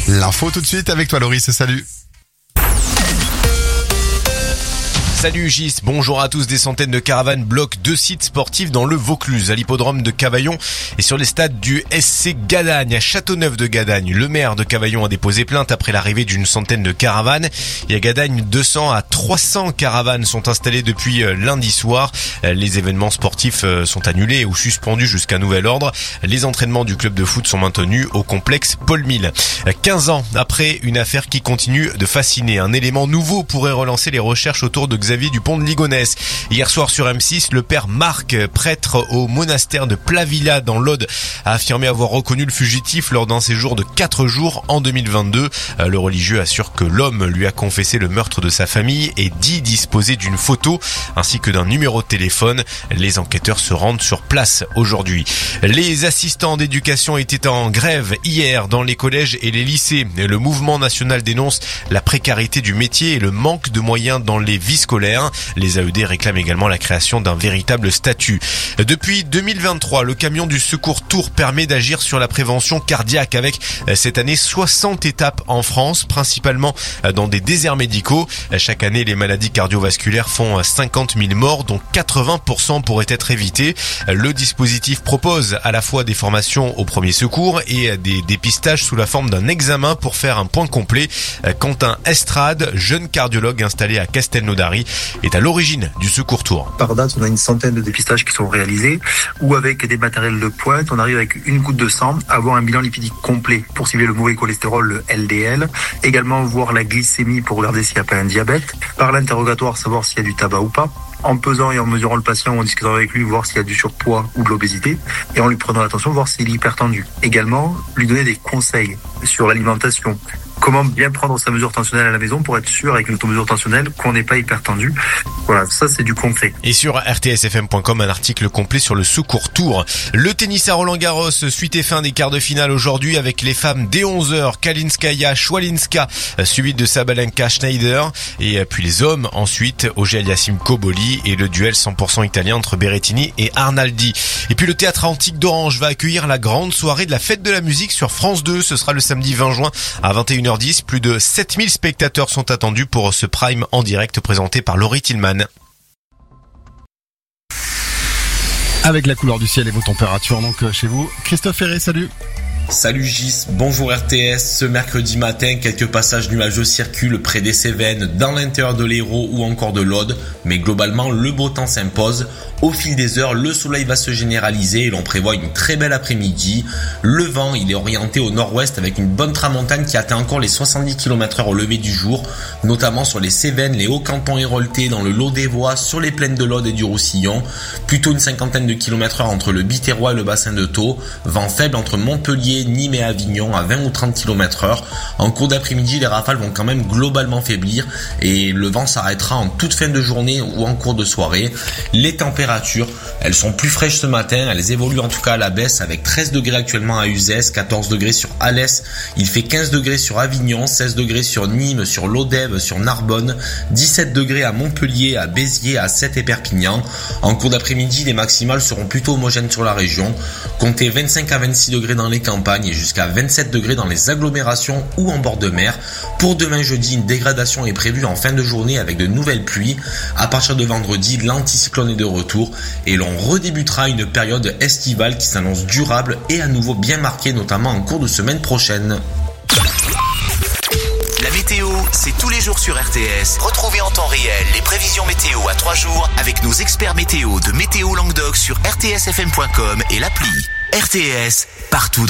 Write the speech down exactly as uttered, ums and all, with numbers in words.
L'info tout de suite avec toi Loris, salut. Salut Gis, bonjour à tous. Des centaines de caravanes bloquent deux sites sportifs dans le Vaucluse, à l'hippodrome de Cavaillon et sur les stades du S C Gadagne, à Châteauneuf de Gadagne. Le maire de Cavaillon a déposé plainte après l'arrivée d'une centaine de caravanes. Et à Gadagne, deux cents à trois cents caravanes sont installées depuis lundi soir. Les événements sportifs sont annulés ou suspendus jusqu'à nouvel ordre. Les entraînements du club de foot sont maintenus au complexe Paul Mille. quinze ans après une affaire qui continue de fasciner, un élément nouveau pourrait relancer les recherches autour de Xavier Dupont de Ligonnès. Hier soir sur M six, le père Marc, prêtre au monastère de Plavilla dans l'Aude, a affirmé avoir reconnu le fugitif lors d'un séjour de quatre jours en deux mille vingt-deux. Le religieux assure que l'homme lui a confessé le meurtre de sa famille et dit disposer d'une photo ainsi que d'un numéro de téléphone. Les enquêteurs se rendent sur place aujourd'hui. Les assistants d'éducation étaient en grève hier dans les collèges et les lycées. Le mouvement national dénonce la précarité du métier et le manque de moyens dans les vies scolaires. Les A E D réclament également la création d'un véritable statut. Depuis deux mille vingt-trois, le camion du Secours Tours permet d'agir sur la prévention cardiaque avec cette année soixante étapes en France, principalement dans des déserts médicaux. Chaque année, les maladies cardiovasculaires font cinquante mille morts, dont quatre-vingts pour cent pourraient être évités. Le dispositif propose à la fois des formations au premier secours et des dépistages sous la forme d'un examen pour faire un point complet. Quentin Estrade, jeune cardiologue installé à Castelnaudary, est à l'origine du Secours Tours. Par date, on a une centaine de dépistages qui sont réalisés, ou avec des matériels de pointe, on arrive avec une goutte de sang à avoir un bilan lipidique complet pour cibler le mauvais cholestérol, le L D L, également voir la glycémie pour regarder s'il n'y a pas un diabète, par l'interrogatoire savoir s'il y a du tabac ou pas, en pesant et en mesurant le patient, en discutant avec lui, voir s'il y a du surpoids ou de l'obésité, et en lui prenant l'attention, voir s'il est hypertendu. Également, lui donner des conseils sur l'alimentation. Comment bien prendre sa mesure tensionnelle à la maison pour être sûr avec une automesure tensionnelle qu'on n'est pas hypertendu. Voilà, ça c'est du concret. Et sur r t s f m point com, un article complet sur le Secours Tours. Le tennis à Roland-Garros, suite et fin des quarts de finale aujourd'hui avec les femmes dès onze heures, Kalinskaya, Schwalinska, suivi de Sabalenka, Schneider, et puis les hommes ensuite, Auger-Aliassime, Koboli et le duel cent pour cent italien entre Berrettini et Arnaldi. Et puis le Théâtre Antique d'Orange va accueillir la grande soirée de la fête de la musique sur France deux. Ce sera le samedi vingt juin à vingt et une heures dix. Plus de sept mille spectateurs sont attendus pour ce prime en direct présenté par Laurie Tillman. Avec la couleur du ciel et vos températures donc chez vous. Christophe Ferré, salut. Salut Gis, bonjour R T S. Ce mercredi matin, quelques passages nuageux circulent près des Cévennes, dans l'intérieur de l'Hérault ou encore de l'Aude, mais globalement le beau temps s'impose. Au fil des heures, le soleil va se généraliser et l'on prévoit une très belle après-midi. Le vent, il est orienté au nord-ouest avec une bonne tramontane qui atteint encore les soixante-dix kilomètres heure au lever du jour, notamment sur les Cévennes, les Hauts-Cantons héroltais, dans le Lot-des-Voies, sur les plaines de l'Aude et du Roussillon. Plutôt une cinquantaine de kilomètres heure entre le Biterrois et le bassin de Thau. Vent faible entre Montpellier, Nîmes et Avignon à vingt ou trente kilomètres heure. En cours d'après-midi, les rafales vont quand même globalement faiblir et le vent s'arrêtera en toute fin de journée ou en cours de soirée. Les températures, elles sont plus fraîches ce matin, elles évoluent en tout cas à la baisse avec treize degrés actuellement à Uzès, quatorze degrés sur Alès, il fait quinze degrés sur Avignon, seize degrés sur Nîmes, sur Lodève, sur Narbonne, dix-sept degrés à Montpellier, à Béziers, à Sète et Perpignan. En cours d'après-midi, les maximales seront plutôt homogènes sur la région, comptez vingt-cinq à vingt-six degrés dans les campagnes et jusqu'à vingt-sept degrés dans les agglomérations ou en bord de mer. Pour demain jeudi, une dégradation est prévue en fin de journée avec de nouvelles pluies. À partir de vendredi, l'anticyclone est de retour et l'on redébutera une période estivale qui s'annonce durable et à nouveau bien marquée, notamment en cours de semaine prochaine. La météo, c'est tous les jours sur R T S. Retrouvez en temps réel les prévisions météo à trois jours avec nos experts météo de Météo Languedoc sur r t s f m point com et l'appli. R T S, partout.